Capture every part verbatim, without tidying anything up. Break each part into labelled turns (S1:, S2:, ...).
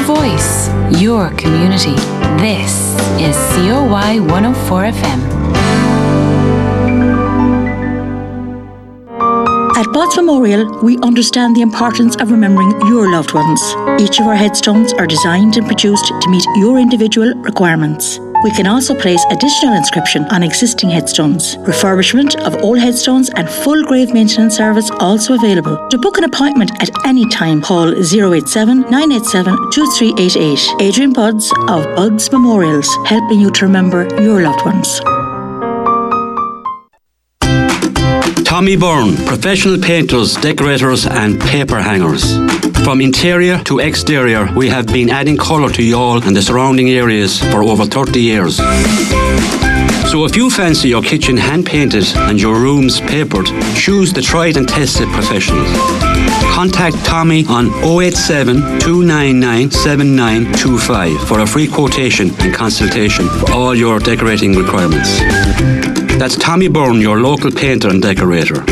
S1: voice, your community. This is C O Y one oh four F M.
S2: At Buds Memorial, we understand the importance of remembering your loved ones. Each of our headstones are designed and produced to meet your individual requirements. We can also place additional inscription on existing headstones. Refurbishment of old headstones and full grave maintenance service also available. To book an appointment at any time, call zero eight seven, nine eight seven, two three eight eight. Adrian Buds of Buds Memorials, helping you to remember your loved ones.
S3: Tommy Byrne, professional painters, decorators and paper hangers. From interior to exterior, we have been adding colour to Youghal and the surrounding areas for over thirty years. So if you fancy your kitchen hand-painted and your rooms papered, choose the tried and tested professionals. Contact Tommy on oh eight seven, two nine nine, seven nine two five for a free quotation and consultation for all your decorating requirements. That's Tommy Byrne, your local painter and decorator.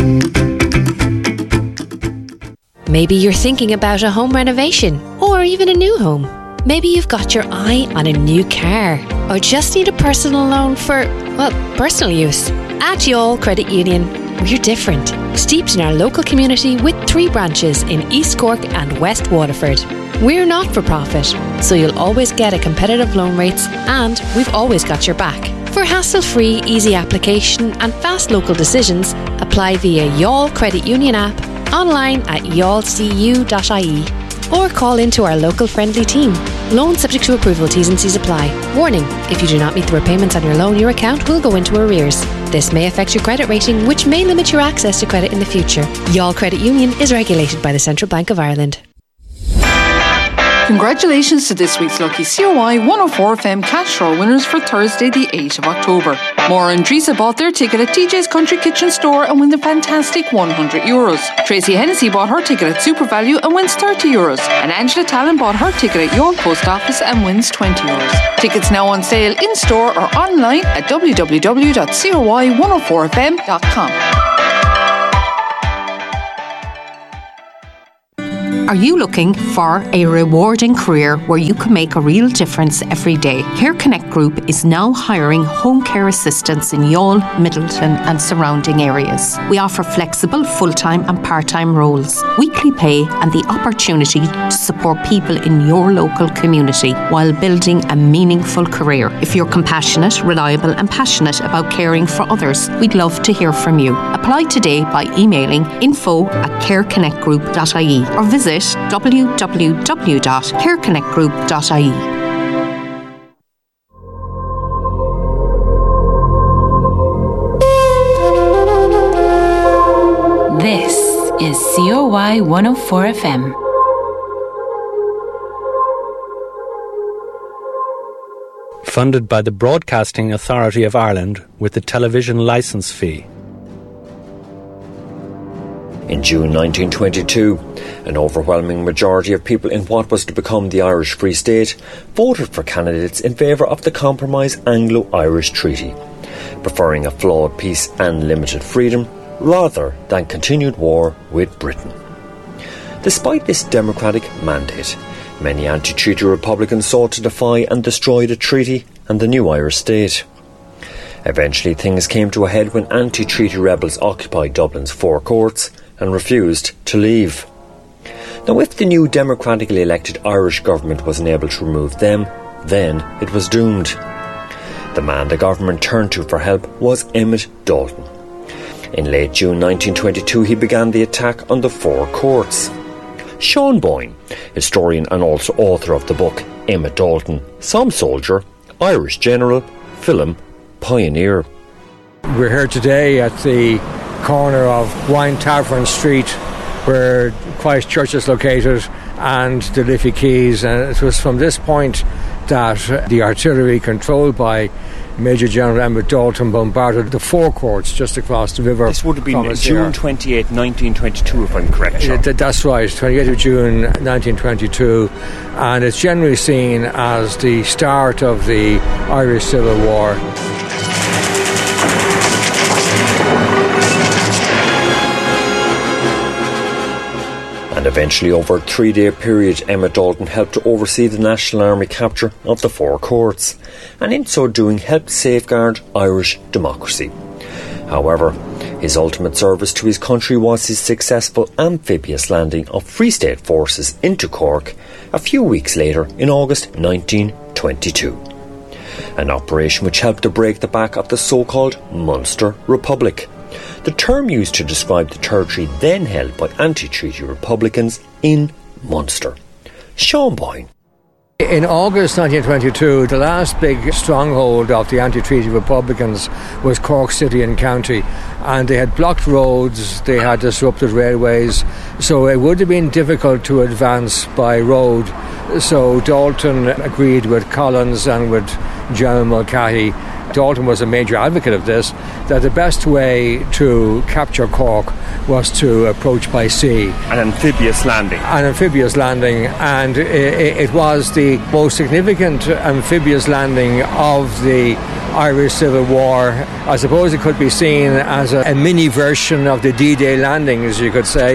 S4: Maybe you're thinking about a home renovation or even a new home. Maybe you've got your eye on a new car or just need a personal loan for, well, personal use. At Youghal Credit Union, we're different. Steeped in our local community with three branches in East Cork and West Waterford. We're not for profit, so you'll always get a competitive loan rates and we've always got your back. For hassle-free, easy application and fast local decisions, apply via Youghal Credit Union app, online at youghal c u dot I E or call into our local friendly team. Loan subject to approval, T's and C's apply. Warning, if you do not meet the repayments on your loan, your account will go into arrears. This may affect your credit rating, which may limit your access to credit in the future. Youghal Credit Union is regulated by the Central Bank of Ireland.
S5: Congratulations to this week's lucky C O Y one oh four F M cash draw winners for Thursday the eighth of October. Maura and Teresa bought their ticket at T J's Country Kitchen Store and win the fantastic one hundred euros. Tracy Hennessy bought her ticket at Super Value and wins thirty euros. And Angela Talon bought her ticket at Youghal Post Office and wins twenty euros. Tickets now on sale in store or online at w w w dot c o y one oh four f m dot com.
S6: Are you looking for a rewarding career where you can make a real difference every day? Care Connect Group is now hiring home care assistants in Youghal, Middleton and surrounding areas. We offer flexible full-time and part-time roles, weekly pay and the opportunity to support people in your local community while building a meaningful career. If you're compassionate, reliable and passionate about caring for others, we'd love to hear from you. Apply today by emailing info at care connect group dot I E or visit w w w dot care connect group dot I E.
S1: This is C O Y one oh four F M.
S7: Funded by the Broadcasting Authority of Ireland with the television licence fee.
S8: In June nineteen twenty-two, an overwhelming majority of people in what was to become the Irish Free State voted for candidates in favour of the Compromise Anglo-Irish Treaty, preferring a flawed peace and limited freedom rather than continued war with Britain. Despite this democratic mandate, many anti-treaty Republicans sought to defy and destroy the treaty and the new Irish state. Eventually things came to a head when anti-treaty rebels occupied Dublin's Four Courts and refused to leave. Now, if the new democratically elected Irish government wasn't able to remove them, then it was doomed. The man the government turned to for help was Emmett Dalton. In late June nineteen twenty-two, he began the attack on the Four Courts. Sean Boyne, historian and also author of the book Emmett Dalton, Some Soldier, Irish General, Film, Pioneer.
S9: We're here today at the corner of Wine Tavern Street, where Christ Church is located, and the Liffey Quays, and it was from this point that the artillery controlled by Major General Emmett Dalton bombarded the Four Courts just across the river.
S8: This would have been June twenty-eighth, nineteen twenty-two, if I'm correct, Sean.
S9: Uh, that's right, twenty-eighth of June nineteen twenty-two, and it's generally seen as the start of the Irish Civil War.
S8: And eventually, over a three-day period, Emmett Dalton helped to oversee the National Army capture of the Four Courts, and in so doing helped safeguard Irish democracy. However, his ultimate service to his country was his successful amphibious landing of Free State forces into Cork a few weeks later in August nineteen twenty-two. An operation which helped to break the back of the so-called Munster Republic, the term used to describe the territory then held by anti-treaty Republicans in Munster. Sean Boyne.
S9: In August nineteen twenty-two, the last big stronghold of the anti-treaty Republicans was Cork City and County, and they had blocked roads, they had disrupted railways, so it would have been difficult to advance by road. So Dalton agreed with Collins and with General Mulcahy. Dalton was a major advocate of this, that the best way to capture Cork was to approach by sea.
S10: An amphibious landing.
S9: An amphibious landing, and it, it was the most significant amphibious landing of the Irish Civil War. I suppose it could be seen as a, a mini version of the D-Day landing, as you could say.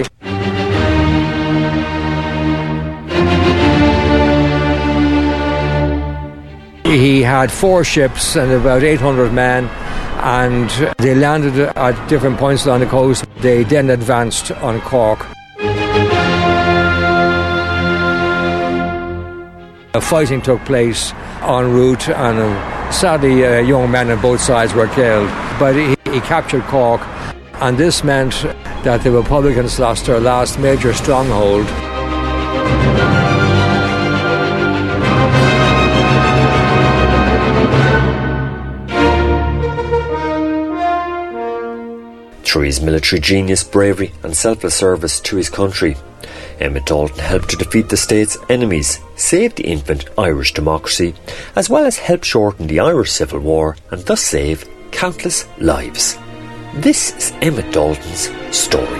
S9: He had four ships and about eight hundred men, and they landed at different points along the coast. They then advanced on Cork. Fighting took place en route, and uh, sadly uh, young men on both sides were killed. But he, he captured Cork, and this meant that the Republicans lost their last major stronghold.
S8: Through his military genius, bravery and selfless service to his country, Emmett Dalton helped to defeat the state's enemies, save the infant Irish democracy, as well as help shorten the Irish Civil War and thus save countless lives. This is Emmett Dalton's story.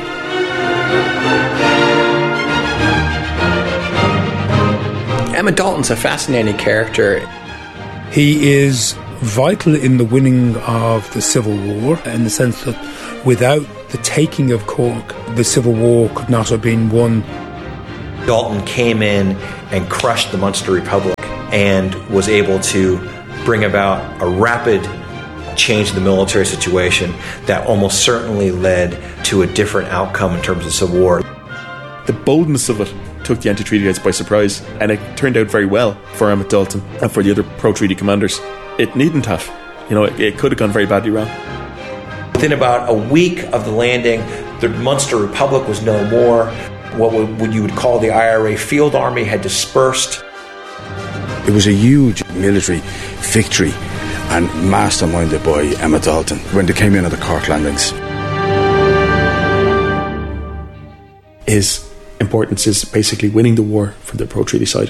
S11: Emmett Dalton's a fascinating character.
S12: He is vital in the winning of the Civil War, in the sense that without the taking of Cork, the Civil War could not have been won.
S11: Dalton came in and crushed the Munster Republic and was able to bring about a rapid change in the military situation that almost certainly led to a different outcome in terms of the Civil War.
S10: The boldness of it took the anti-treaty guys by surprise, and it turned out very well for Emmett Dalton and for the other pro-treaty commanders. It needn't have. You know, it, it could have gone very badly wrong.
S11: Within about a week of the landing, the Munster Republic was no more. What, would, what you would call the I R A field army had dispersed.
S13: It was a huge military victory and masterminded by Emmett Dalton when they came in at the Cork landings.
S10: His importance is basically winning the war for the pro-treaty side.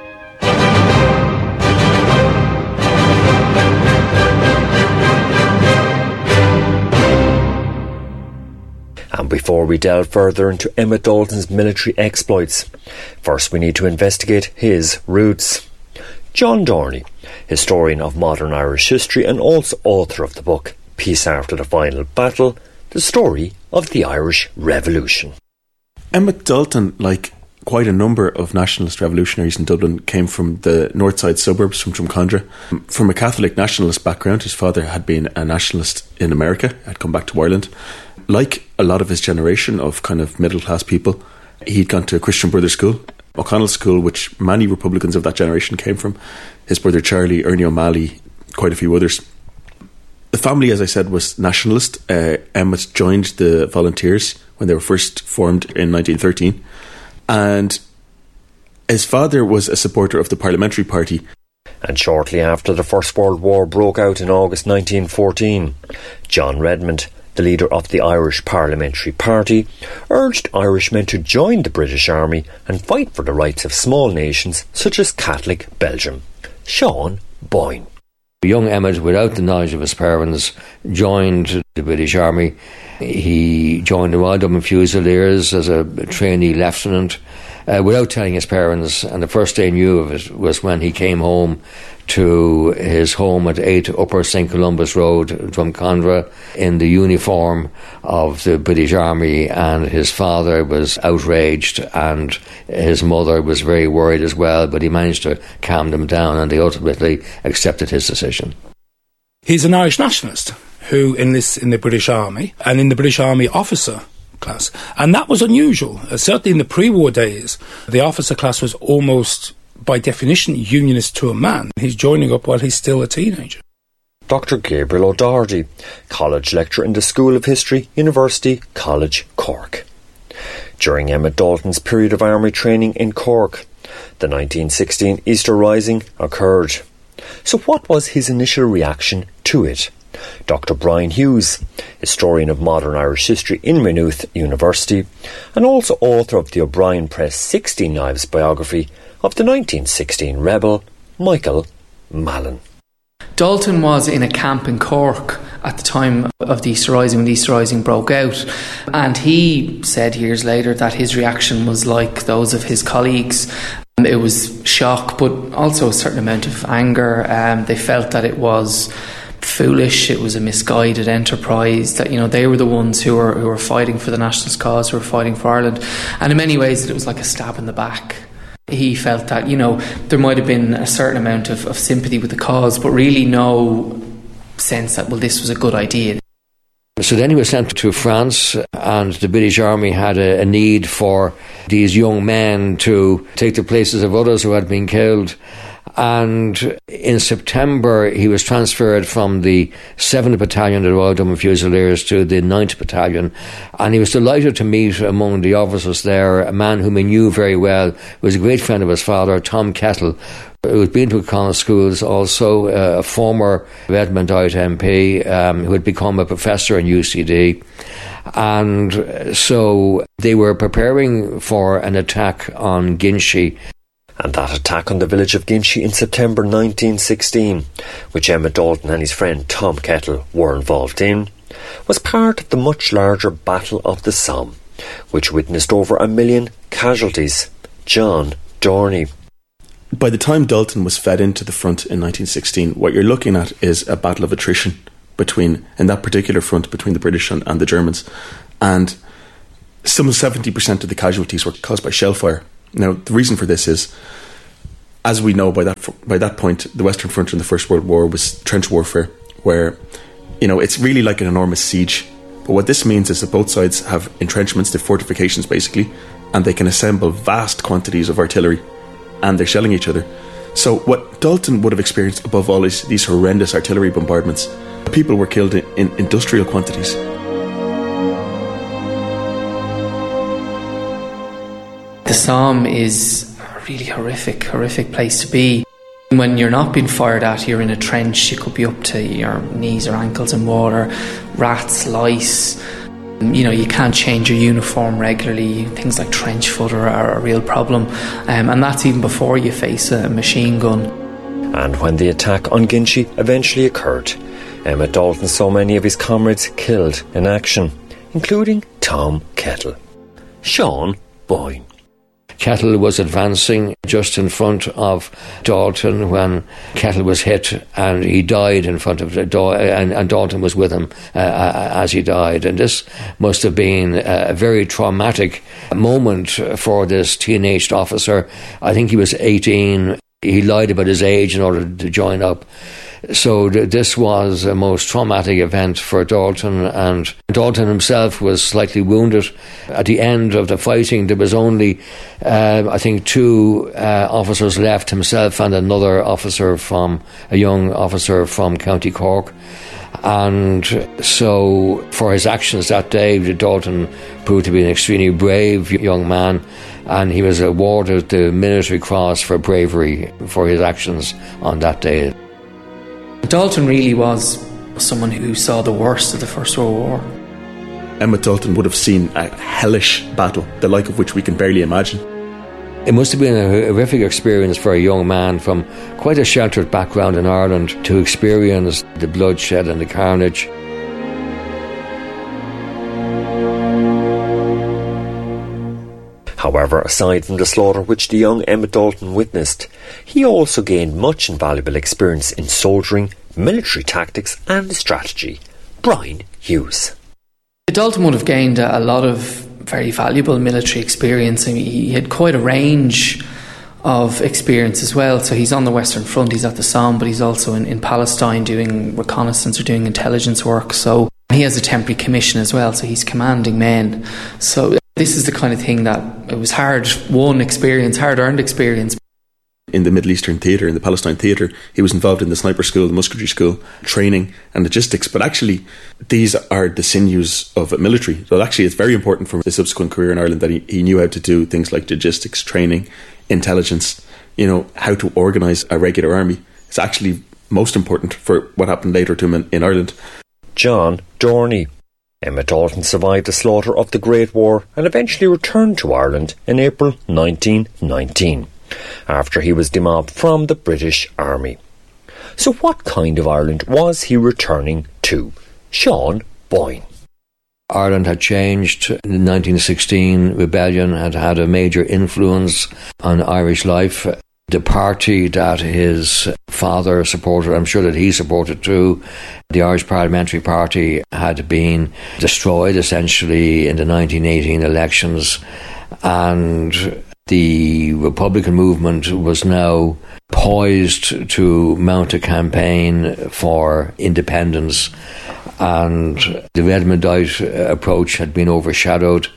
S8: And before we delve further into Emmett Dalton's military exploits, first we need to investigate his roots. John Dorney, historian of modern Irish history and also author of the book Peace After the Final Battle, the story of the Irish Revolution.
S10: Emmett Dalton, like quite a number of nationalist revolutionaries in Dublin, came from the north side suburbs, from Drumcondra. From a Catholic nationalist background, his father had been a nationalist in America, had come back to Ireland. Like a lot of his generation of kind of middle class people, he'd gone to a Christian Brothers school, O'Connell School, which many Republicans of that generation came from. His brother Charlie, Ernie O'Malley, quite a few others. The family, as I said, was nationalist. Uh, Emmett joined the Volunteers when they were first formed in nineteen thirteen. And his father was a supporter of the Parliamentary Party.
S8: And shortly after the First World War broke out in August nineteen fourteen, John Redmond, the leader of the Irish Parliamentary Party, urged Irishmen to join the British Army and fight for the rights of small nations such as Catholic Belgium. Sean Boyne.
S14: Young Emmett, without the knowledge of his parents, joined the British Army. He joined the Royal Dublin Fusiliers as a trainee lieutenant. uh, without telling his parents, and the first they knew of it was when he came home to his home at eight Upper Saint Columbus Road, Drumcondra, in the uniform of the British Army, and his father was outraged and his mother was very worried as well, but he managed to calm them down and they ultimately accepted his decision.
S12: He's an Irish nationalist who enlists in the British Army and in the British Army officer class, and that was unusual. Uh, certainly in the pre-war days, the officer class was almost, by definition, unionist to a man. He's joining up while he's still a teenager.
S8: Doctor Gabriel O'Doherty, college lecturer in the School of History, University College, Cork. During Emmet Dalton's period of army training in Cork, the nineteen sixteen Easter Rising occurred. So what was his initial reaction to it? Doctor Brian Hughes, historian of modern Irish history in Maynooth University, and also author of the O'Brien Press sixteen Knives biography of the nineteen sixteen rebel, Michael Mallon.
S15: Dalton was in a camp in Cork at the time of the Easter Rising, when the Easter Rising broke out, and he said years later that his reaction was like those of his colleagues. It was shock, but also a certain amount of anger. Um, they felt that it was foolish, it was a misguided enterprise, that, you know, they were the ones who were who were fighting for the nationalist cause, who were fighting for Ireland, and in many ways it was like a stab in the back. He felt that, you know, there might have been a certain amount of, of sympathy with the cause, but really no sense that, well, this was a good idea.
S14: So then he was sent to France, and the British Army had a, a need for these young men to take the places of others who had been killed. And in September, he was transferred from the seventh Battalion of the Royal Dublin Fusiliers to the ninth Battalion. And he was delighted to meet among the officers there a man whom he knew very well, who was a great friend of his father, Tom Kettle, who had been to Connaught Schools, also uh, a former Redmond Diet M P, um, who had become a professor in U C D. And so they were preparing for an attack on Ginchy.
S8: And that attack on the village of Ginchy in September nineteen sixteen, which Emmet Dalton and his friend Tom Kettle were involved in, was part of the much larger Battle of the Somme, which witnessed over a million casualties. John Dorney.
S10: By the time Dalton was fed into the front in nineteen sixteen, what you're looking at is a battle of attrition between, in that particular front, between the British and, and the Germans. And some seventy percent of the casualties were caused by shell fire. Now, the reason for this is, as we know, by that by that point, the Western Front in the First World War was trench warfare, where, you know, it's really like an enormous siege. But what this means is that both sides have entrenchments, they're fortifications basically, and they can assemble vast quantities of artillery, and they're shelling each other. So what Dalton would have experienced above all is these horrendous artillery bombardments. People were killed in, in industrial quantities.
S15: The Somme is a really horrific, horrific place to be. When you're not being fired at, you're in a trench, you could be up to your knees or ankles in water, rats, lice. You know, you can't change your uniform regularly. Things like trench foot are, are a real problem. Um, and that's even before you face a machine gun.
S8: And when the attack on Ginchy eventually occurred, Emmet Dalton saw many of his comrades killed in action, including Tom Kettle. Sean Boyne.
S14: Kettle was advancing just in front of Dalton when Kettle was hit, and he died in front of Dalton, and, and Dalton was with him uh, as he died. And this must have been a very traumatic moment for this teenaged officer. I think he was eighteen. He lied about his age in order to join up. So th- this was a most traumatic event for Dalton, and Dalton himself was slightly wounded. At the end of the fighting, there was only, uh, I think, two uh, officers left, himself and another officer from, a young officer from County Cork. And so for his actions that day, Dalton proved to be an extremely brave young man, and he was awarded the Military Cross for bravery for his actions on that day.
S15: Dalton really was someone who saw the worst of the First World War.
S10: Emmet Dalton would have seen a hellish battle, the like of which we can barely imagine.
S14: It must have been a horrific experience for a young man from quite a sheltered background in Ireland to experience the bloodshed and the carnage.
S8: However, aside from the slaughter which the young Emmett Dalton witnessed, he also gained much invaluable experience in soldiering, military tactics and strategy. Brian Hughes.
S15: Dalton would have gained a lot of very valuable military experience. I mean, he had quite a range of experience as well. So he's on the Western Front, he's at the Somme, but he's also in, in Palestine doing reconnaissance or doing intelligence work. So he has a temporary commission as well, so he's commanding men. So this is the kind of thing that it was hard-won experience, hard-earned experience.
S10: In the Middle Eastern theatre, in the Palestine theatre, he was involved in the sniper school, the musketry school, training and logistics. But actually, these are the sinews of a military. So actually, it's very important for his subsequent career in Ireland that he, he knew how to do things like logistics, training, intelligence, you know, how to organise a regular army. It's actually most important for what happened later to him in, in Ireland.
S8: John Dorney. Emmett Dalton survived the slaughter of the Great War and eventually returned to Ireland in April nineteen nineteen. After he was demobbed from the British Army. So what kind of Ireland was he returning to? Sean Boyne.
S14: Ireland had changed. In the nineteen sixteen rebellion had had a major influence on Irish life. The party that his father supported, I'm sure that he supported too, the Irish Parliamentary Party, had been destroyed essentially in the nineteen eighteen elections, and the Republican movement was now poised to mount a campaign for independence, and the Redmondite approach had been overshadowed.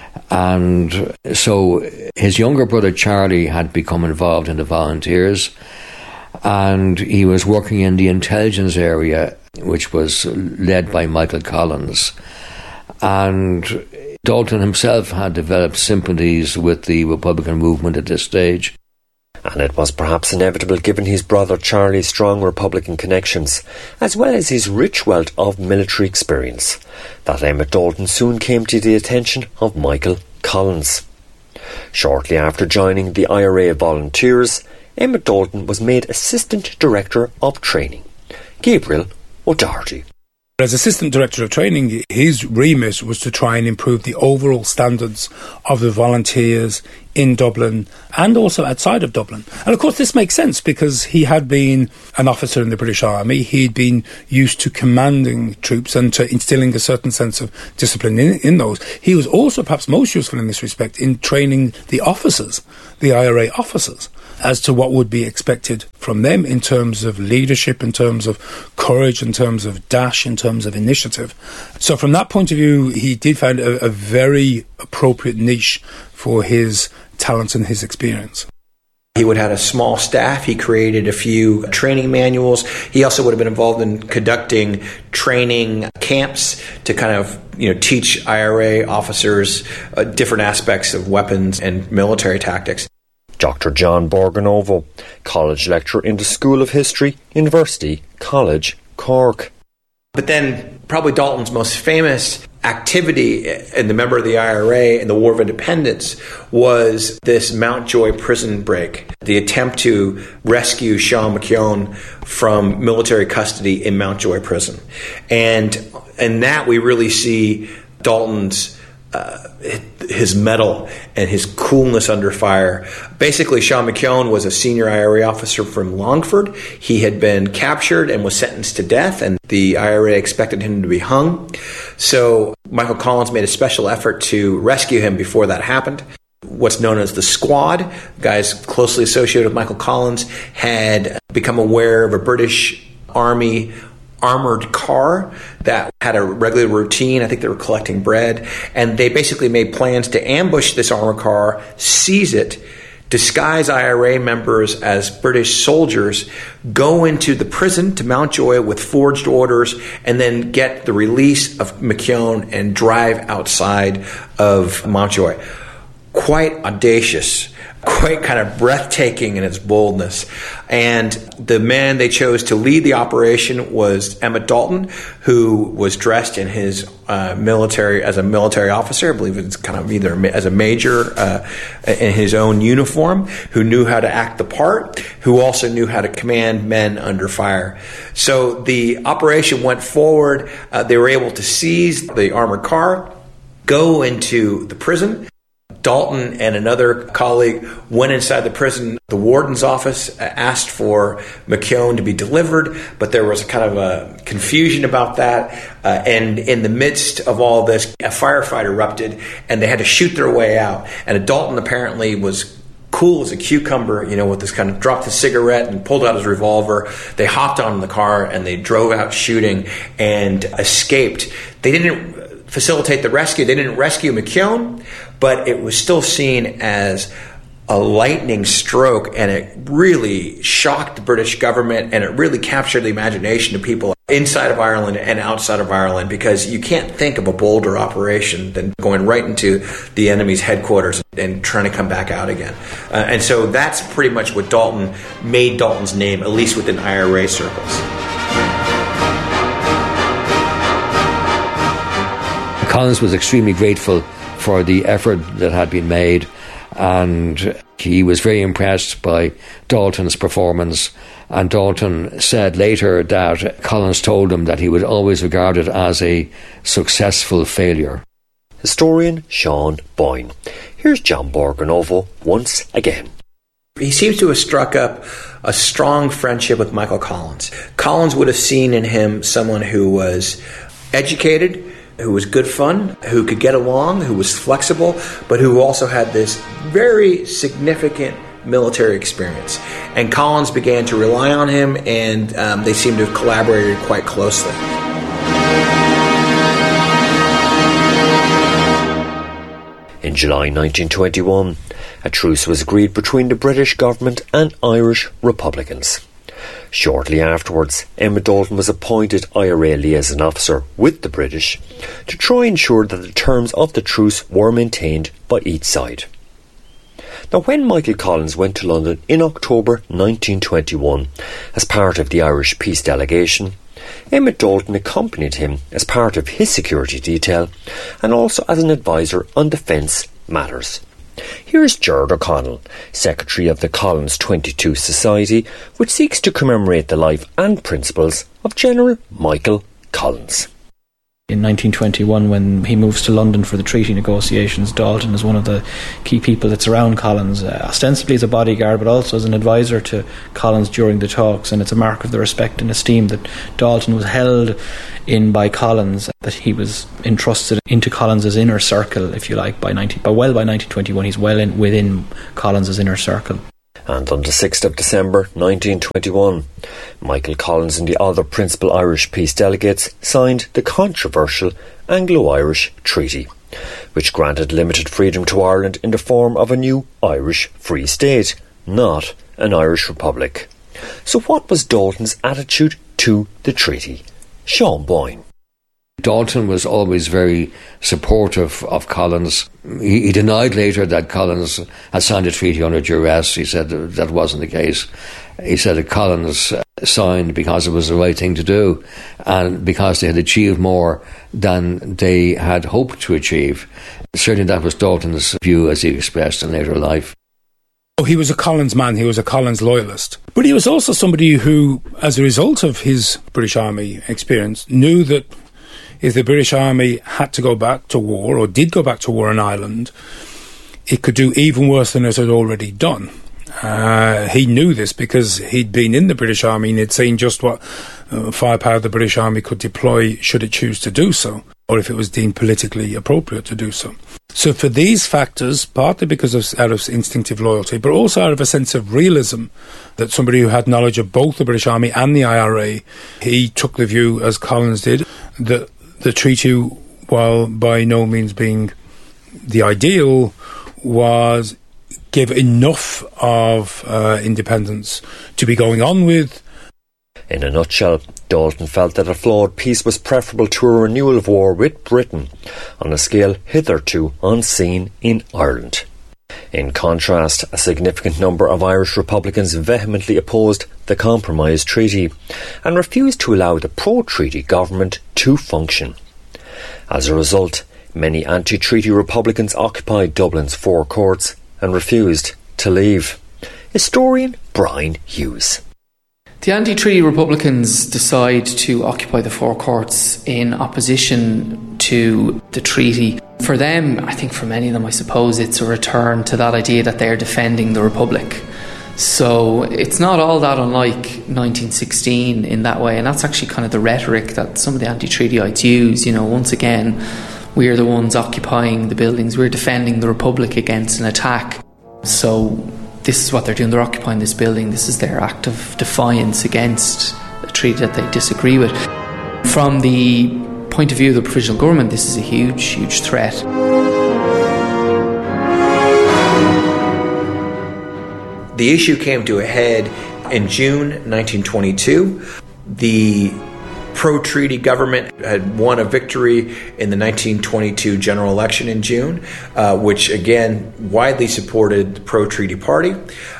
S14: And so his younger brother Charlie had become involved in the Volunteers, and he was working in the intelligence area, which was led by Michael Collins. And Dalton himself had developed sympathies with the Republican movement at this stage.
S8: And it was perhaps inevitable, given his brother Charlie's strong Republican connections, as well as his rich wealth of military experience, that Emmett Dalton soon came to the attention of Michael Collins. Shortly after joining the I R A Volunteers, Emmett Dalton was made Assistant Director of Training. Gabriel O'Doherty.
S12: As Assistant Director of Training, his remit was to try and improve the overall standards of the volunteers in Dublin and also outside of Dublin. And of course this makes sense because he had been an officer in the British Army. He'd been used to commanding troops and to instilling a certain sense of discipline in, in those. He was also perhaps most useful in this respect in training the officers, the I R A officers, as to what would be expected from them in terms of leadership, in terms of courage, in terms of dash, in terms of initiative. So from that point of view, he did find a, a very appropriate niche for his talents and his experience.
S16: He would have had a small staff. He created a few training manuals. He also would have been involved in conducting training camps to kind of, you know, teach I R A officers uh, different aspects of weapons and military tactics.
S8: Doctor John Borgonovo, college lecturer in the School of History, University College, Cork.
S16: But then probably Dalton's most famous activity and the member of the I R A in the War of Independence was this Mountjoy prison break, the attempt to rescue Sean McKeown from military custody in Mountjoy prison. And in that we really see Dalton's Uh, his mettle and his coolness under fire. Basically, Sean McKeown was a senior I R A officer from Longford. He had been captured and was sentenced to death, and the I R A expected him to be hung. So Michael Collins made a special effort to rescue him before that happened. What's known as the Squad, guys closely associated with Michael Collins, had become aware of a British Army armored car that had a regular routine. I think they were collecting bread, and they basically made plans to ambush this armored car, seize it, disguise I R A members as British soldiers, go into the prison to Mountjoy with forged orders, and then get the release of McKeown and drive outside of Mountjoy. Quite audacious, quite kind of breathtaking in its boldness. And the man they chose to lead the operation was Emmett Dalton, who was dressed in his uh, military, as a military officer, I believe it's kind of either as a major uh, in his own uniform, who knew how to act the part, who also knew how to command men under fire. So the operation went forward. Uh, they were able to seize the armored car, go into the prison, Dalton and another colleague went inside the prison. The warden's office asked for McKeown to be delivered, but there was kind of a confusion about that. Uh, and in the midst of all this, a firefight erupted, and they had to shoot their way out. And Dalton apparently was cool as a cucumber, you know, with this kind of dropped his cigarette and pulled out his revolver. They hopped on the car and they drove out shooting and escaped. They didn't facilitate the rescue. They didn't rescue McKeown, but it was still seen as a lightning stroke, and it really shocked the British government, and it really captured the imagination of people inside of Ireland and outside of Ireland, because you can't think of a bolder operation than going right into the enemy's headquarters and trying to come back out again. Uh, and so that's pretty much what Dalton made Dalton's name, at least within I R A circles.
S14: Collins was extremely grateful for the effort that had been made, and he was very impressed by Dalton's performance. And Dalton said later that Collins told him that he would always regard it as a successful failure.
S8: Historian Sean Boyne. Here's John Borgonovo once again.
S16: He seems to have struck up a strong friendship with Michael Collins. Collins would have seen in him someone who was educated, who was good fun, who could get along, who was flexible, but who also had this very significant military experience. And Collins began to rely on him, and um, they seem to have collaborated quite closely.
S8: In July nineteen twenty-one, a truce was agreed between the British government and Irish Republicans. Shortly afterwards, Emma Dalton was appointed I R A liaison officer with the British to try and ensure that the terms of the truce were maintained by each side. Now, when Michael Collins went to London in October nineteen twenty-one as part of the Irish peace delegation, Emma Dalton accompanied him as part of his security detail and also as an advisor on defence matters. Here's Gerard O'Connell, Secretary of the Collins twenty-two Society, which seeks to commemorate the life and principles of General Michael Collins.
S17: In nineteen twenty-one, when he moves to London for the treaty negotiations, Dalton is one of the key people that surround Collins, uh, ostensibly as a bodyguard, but also as an advisor to Collins during the talks. And it's a mark of the respect and esteem that Dalton was held in by Collins, that he was entrusted into Collins's inner circle, if you like, by nineteen. But well by nineteen twenty-one, he's well in within Collins's inner circle.
S8: And on the sixth of December nineteen twenty-one, Michael Collins and the other principal Irish peace delegates signed the controversial Anglo-Irish Treaty, which granted limited freedom to Ireland in the form of a new Irish Free State, not an Irish Republic. So what was Dalton's attitude to the treaty? Sean Boyne.
S14: Dalton was always very supportive of Collins. He, he denied later that Collins had signed a treaty under duress. He said that, that wasn't the case. He said that Collins signed because it was the right thing to do and because they had achieved more than they had hoped to achieve. Certainly that was Dalton's view as he expressed in later life.
S12: Oh, he was a Collins man, he was a Collins loyalist. But he was also somebody who, as a result of his British Army experience, knew that if the British Army had to go back to war, or did go back to war in Ireland, it could do even worse than it had already done. Uh, he knew this because he'd been in the British Army and he'd seen just what uh, firepower the British Army could deploy should it choose to do so, or if it was deemed politically appropriate to do so. So for these factors, partly because of out of instinctive loyalty, but also out of a sense of realism, that somebody who had knowledge of both the British Army and the I R A, he took the view, as Collins did, that the treaty, while by no means being the ideal, was give enough of uh, independence to be going on with.
S8: In a nutshell, Dalton felt that a flawed peace was preferable to a renewal of war with Britain on a scale hitherto unseen in Ireland. In contrast, a significant number of Irish Republicans vehemently opposed the Compromise Treaty and refused to allow the pro-treaty government to function. As a result, many anti-treaty Republicans occupied Dublin's Four Courts and refused to leave. Historian Brian Hughes.
S15: The anti-treaty Republicans decide to occupy the Four Courts in opposition to the treaty. For them, I think for many of them, I suppose it's a return to that idea that they're defending the Republic. So it's not all that unlike nineteen sixteen in that way, and that's actually kind of the rhetoric that some of the anti-treatyites use. You know, once again, we're the ones occupying the buildings, we're defending the Republic against an attack. So this is what they're doing, they're occupying this building, this is their act of defiance against a treaty that they disagree with. From the point of view of the provisional government, this is a huge, huge threat.
S16: The issue came to a head in June nineteen twenty-two. The pro-treaty government had won a victory in the nineteen twenty-two general election in June, uh, which again widely supported the pro-treaty party.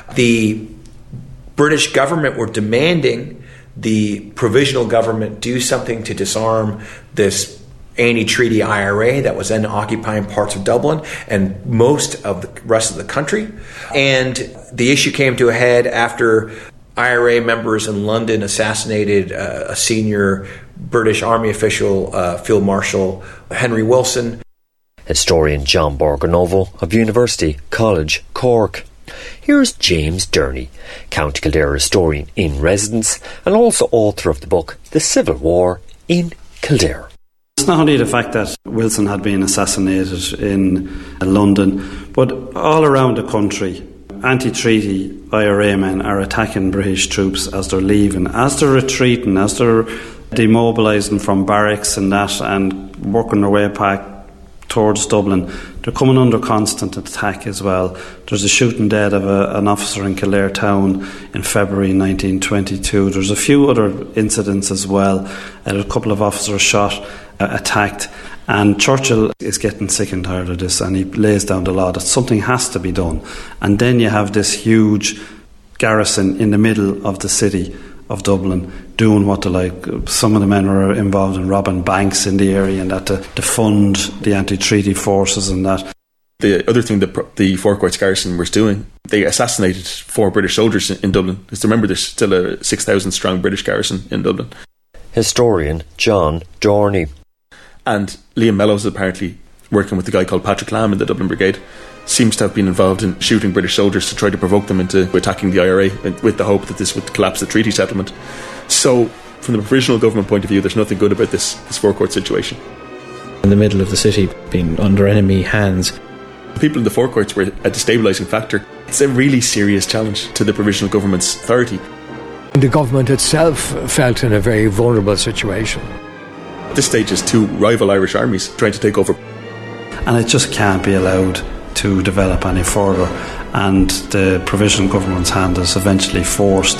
S16: The British government were demanding the provisional government do something to disarm this anti-treaty I R A that was then occupying parts of Dublin and most of the rest of the country. And the issue came to a head after I R A members in London assassinated uh, a senior British Army official, uh, Field Marshal Henry Wilson.
S8: Historian John Borgonovo of University College Cork. Here's James Durney, County Kildare historian in residence and also author of the book The Civil War in Kildare.
S18: It's not only the fact that Wilson had been assassinated in London, but all around the country, anti-treaty I R A men are attacking British troops as they're leaving, as they're retreating, as they're demobilising from barracks and that and working their way back towards Dublin. They're coming under constant attack as well. There's a shooting dead of a, an officer in Kildare town in February nineteen twenty-two. There's a few other incidents as well. Uh, a couple of officers shot, uh, attacked, and Churchill is getting sick and tired of this, and he lays down the law that something has to be done. And then you have this huge garrison in the middle of the city of Dublin doing what they like. Some of the men were involved in robbing banks in the area and that to, to fund the anti-treaty forces and that.
S10: The other thing that the Four Courts garrison was doing, they assassinated four British soldiers in Dublin. Because remember, there's still a six thousand strong British garrison in Dublin.
S8: Historian John Dorney.
S10: And Liam Mellows, apparently working with a guy called Patrick Lamb in the Dublin Brigade, seems to have been involved in shooting British soldiers to try to provoke them into attacking the I R A with the hope that this would collapse the treaty settlement. So, from the provisional government point of view, there's nothing good about this, this Four Court situation.
S17: In the middle of the city, being under enemy hands.
S10: The people in the Four Courts were a destabilising factor. It's a really serious challenge to the provisional government's authority.
S9: The government itself felt in a very vulnerable situation.
S10: At this stage, there's two rival Irish armies trying to take over.
S18: And it just can't be allowed to develop any further, and the provisional government's hand is eventually forced.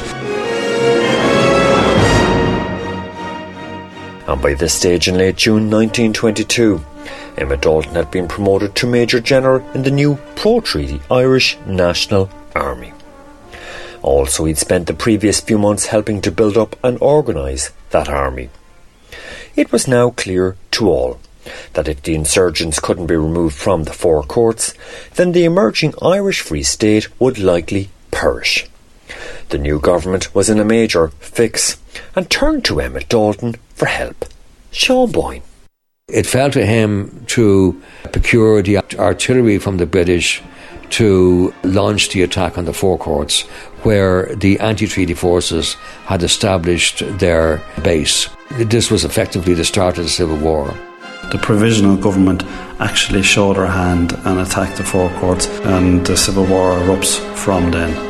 S8: And by this stage in late June nineteen twenty-two, Emmett Dalton had been promoted to Major General in the new pro-treaty Irish National Army. Also, he'd spent the previous few months helping to build up and organise that army. It was now clear to all that if the insurgents couldn't be removed from the Four Courts, then the emerging Irish Free State would likely perish. The new government was in a major fix and turned to Emmett Dalton for help. Sean Boyne.
S14: It fell to him to procure the artillery from the British to launch the attack on the Four Courts, where the anti-treaty forces had established their base. This was effectively the start of the Civil War.
S18: The provisional government actually showed their hand and attacked the Four Courts, and the Civil War erupts from then.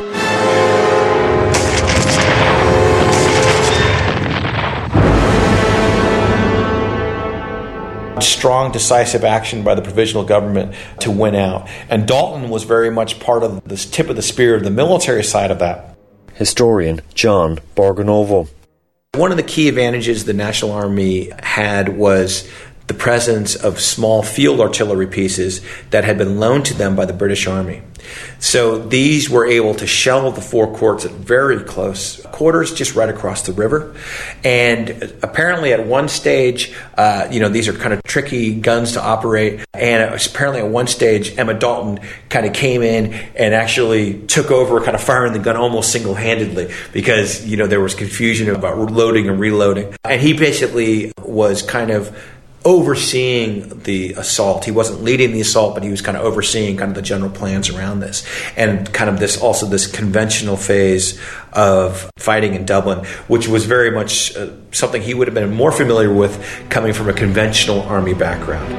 S16: Strong, decisive action by the provisional government to win out. And Dalton was very much part of this tip of the spear of the military side of that.
S8: Historian John Borgonovo.
S16: One of the key advantages the National Army had was the presence of small field artillery pieces that had been loaned to them by the British Army. So these were able to shell the Four Courts at very close quarters, just right across the river. And apparently at one stage, uh, you know, these are kind of tricky guns to operate. And it was apparently at one stage, Emmett Dalton kind of came in and actually took over kind of firing the gun almost single-handedly because, you know, there was confusion about loading and reloading. And he basically was kind of overseeing the assault. He wasn't leading the assault, but he was kind of overseeing kind of the general plans around this, and kind of this also this conventional phase of fighting in Dublin, which was very much uh, something he would have been more familiar with coming from a conventional army background.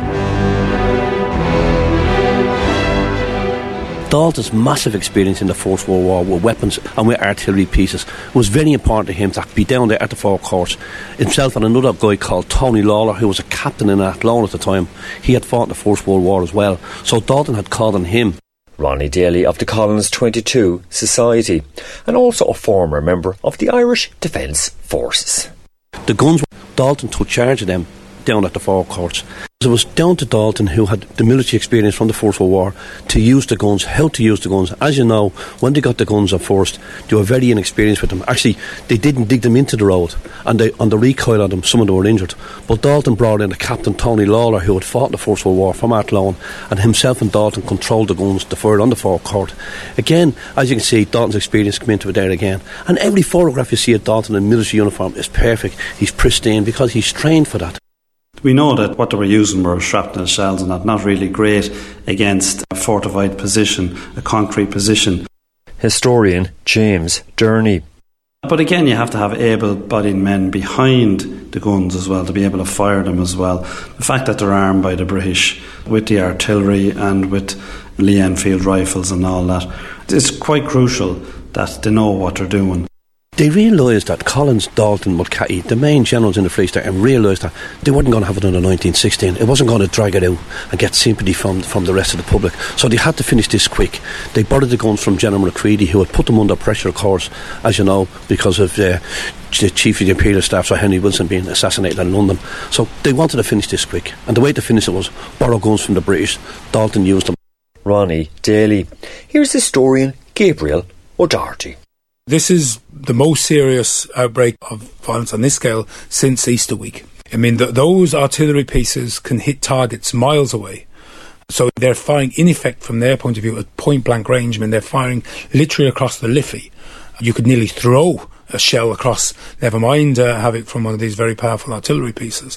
S19: Dalton's massive experience in the First World War with weapons and with artillery pieces was very important to him to be down there at the forecourts. Himself and another guy called Tony Lawler, who was a captain in Athlone at the time, he had fought in the First World War as well. So Dalton had called on him.
S8: Ronnie Daly of the Collins twenty-two Society, and also a former member of the Irish Defence Forces.
S19: The guns, Dalton took charge of them down at the forecourts. It was down to Dalton, who had the military experience from the First World War, to use the guns, how to use the guns. As you know, when they got the guns at first, they were very inexperienced with them. Actually, they didn't dig them into the road, and they, on the recoil of them, some of them were injured. But Dalton brought in the Captain Tony Lawler, who had fought in the First World War from Athlone, and himself and Dalton controlled the guns, the fire on the forecourt. Again, as you can see, Dalton's experience came into it there again. And every photograph you see of Dalton in military uniform is perfect. He's pristine because he's trained for that.
S18: We know that what they were using were shrapnel shells and that, not really great against a fortified position, a concrete position.
S8: Historian James Durney.
S18: But again, you have to have able-bodied men behind the guns as well to be able to fire them as well. The fact that they're armed by the British with the artillery and with Lee Enfield rifles and all that, it's quite crucial that they know what they're doing.
S19: They realised that Collins, Dalton, Mulcahy, the main generals in the Free State, and realised that they weren't going to have it under nineteen sixteen. It wasn't going to drag it out and get sympathy from, from the rest of the public. So they had to finish this quick. They borrowed the guns from General Macready, who had put them under pressure, of course, as you know, because of uh, the Chief of the Imperial Staff, Sir Henry Wilson, being assassinated in London. So they wanted to finish this quick. And the way to finish it was borrow guns from the British. Dalton used them.
S8: Ronnie Daly. Here's historian Gabriel O'Doherty.
S12: This is the most serious outbreak of violence on this scale since Easter week. I mean, th- those artillery pieces can hit targets miles away. So they're firing, in effect, from their point of view, at point-blank range. I mean, they're firing literally across the Liffey. You could nearly throw a shell across, never mind uh, have it from one of these very powerful artillery pieces.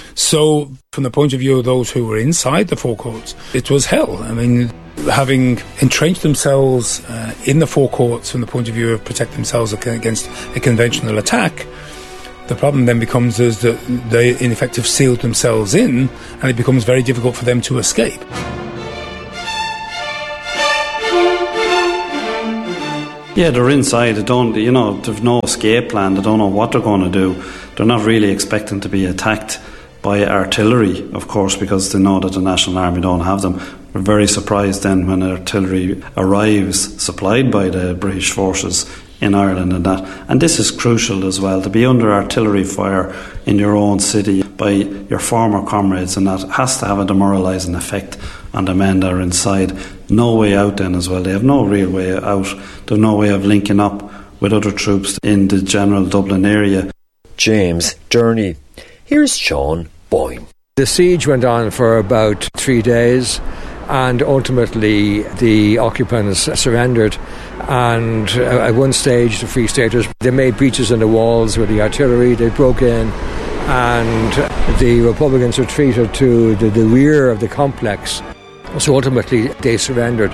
S12: So, from the point of view of those who were inside the forecourts, it was hell. I mean, having entrenched themselves uh, in the forecourts from the point of view of protect themselves against a conventional attack, the problem then becomes is that they in effect have sealed themselves in, and it becomes very difficult for them to escape.
S18: Yeah, they're inside. They don't, you know, they've no escape plan. They don't know what they're going to do. They're not really expecting to be attacked by artillery, of course, because they know that the National Army don't have them. We're very surprised then when artillery arrives, supplied by the British forces in Ireland and that. And this is crucial as well, to be under artillery fire in your own city by your former comrades, and that has to have a demoralising effect on the men that are inside. No way out then as well. They have no real way out. They have no way of linking up with other troops in the general Dublin area.
S8: James Durney. Here's Sean Boyne.
S9: The siege went on for about three days, and ultimately the occupants surrendered. And at one stage the Free Staters, they made breaches in the walls with the artillery. They broke in, and the Republicans retreated to the, the rear of the complex. So ultimately they surrendered.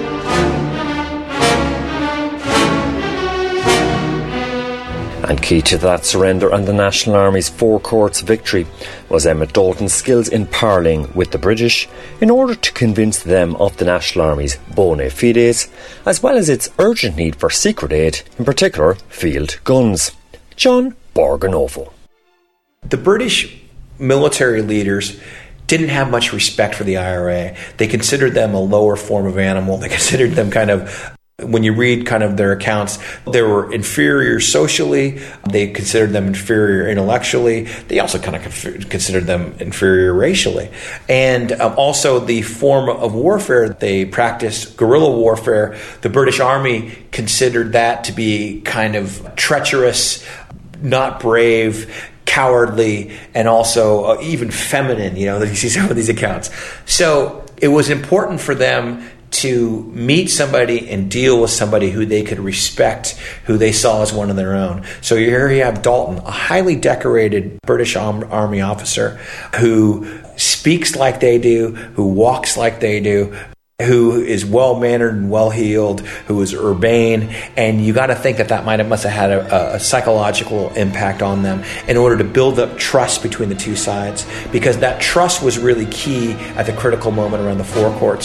S8: And key to that surrender and the National Army's Four Courts victory was Emmett Dalton's skills in parleying with the British in order to convince them of the National Army's bona fides, as well as its urgent need for secret aid, in particular field guns. John Borgonovo.
S16: The British military leaders didn't have much respect for the I R A. They considered them a lower form of animal. They considered them kind of, when you read kind of their accounts, they were inferior socially. They considered them inferior intellectually. They also kind of considered them inferior racially. And um, also the form of warfare they practiced, guerrilla warfare, the British Army considered that to be kind of treacherous, not brave, cowardly, and also uh, even feminine, you know, that you see some of these accounts. So it was important for them to meet somebody and deal with somebody who they could respect, who they saw as one of their own. So here you have Dalton, a highly decorated British Army officer who speaks like they do, who walks like they do, who is well-mannered and well-heeled, who is urbane, and you got to think that that might have, must have had a, a psychological impact on them in order to build up trust between the two sides, because that trust was really key at the critical moment around the Four Courts.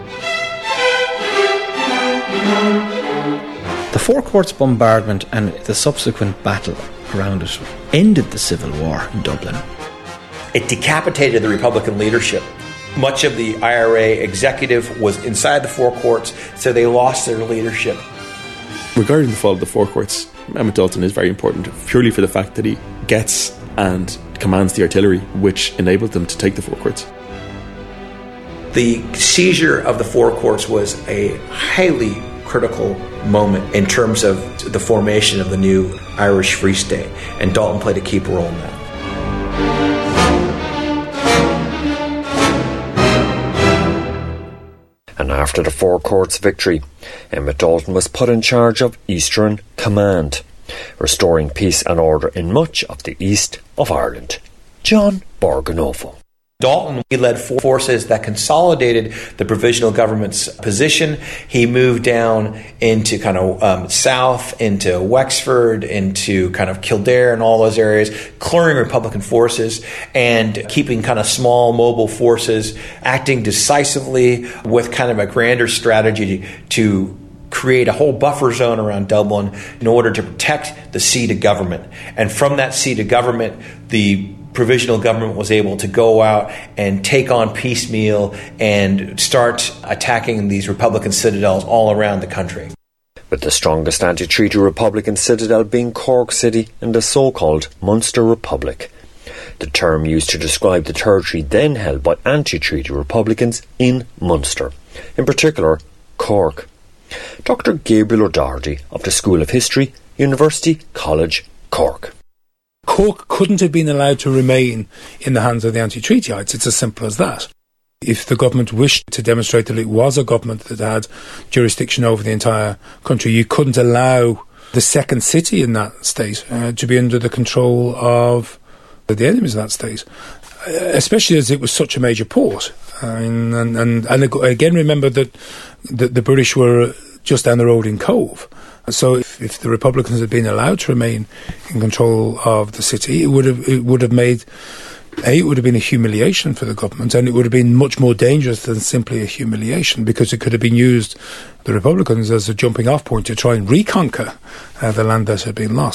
S17: The Four Courts bombardment and the subsequent battle around it ended the civil war in Dublin.
S16: It decapitated the Republican leadership. Much of the I R A executive was inside the Four Courts, so they lost their leadership.
S10: Regarding the fall of the Four Courts, Emmett Dalton is very important, purely for the fact that he gets and commands the artillery, which enabled them to take the Four Courts.
S16: The seizure of the Four Courts was a highly critical moment in terms of the formation of the new Irish Free State, and Dalton played a key role in that.
S8: And after the Four Courts victory, Emmett Dalton was put in charge of Eastern Command, restoring peace and order in much of the east of Ireland. John Borgonovo.
S16: Dalton, he led forces that consolidated the provisional government's position. He moved down into kind of um, south, into Wexford, into kind of Kildare and all those areas, clearing Republican forces and keeping kind of small mobile forces, acting decisively with kind of a grander strategy to create a whole buffer zone around Dublin in order to protect the seat of government. And from that seat of government, the provisional government was able to go out and take on piecemeal and start attacking these Republican citadels all around the country.
S8: With the strongest anti-treaty Republican citadel being Cork City in the so-called Munster Republic, the term used to describe the territory then held by anti-treaty Republicans in Munster, in particular Cork. Doctor Gabriel O'Doherty of the School of History, University College, Cork.
S12: Cork couldn't have been allowed to remain in the hands of the anti-treatyites. It's as simple as that. If the government wished to demonstrate that it was a government that had jurisdiction over the entire country, you couldn't allow the second city in that state uh, to be under the control of the enemies of that state, especially as it was such a major port. I mean, and, and, and again, remember that the, the British were just down the road in Cove. So if, if the Republicans had been allowed to remain in control of the city, it would have it would have made A, it would have been a humiliation for the government, and it would have been much more dangerous than simply a humiliation, because it could have been used, the Republicans, as a jumping off point to try and reconquer uh, the land that had been lost.